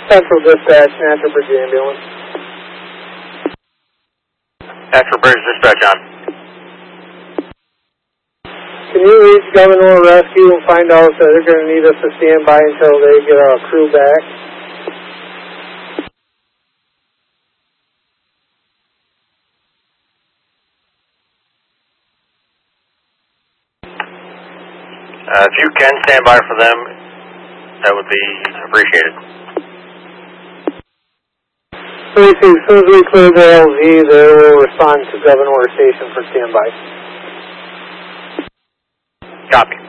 Central Dispatch, Natural Bridge Ambulance. Natural Bridge Dispatch on. Can you reach Governor Rescue and find out that they're going to need us to stand by until they get our crew back? If you can stand by for them, that would be appreciated. As soon as we clear the LZ, they will respond to Governor Station for standby. Copy.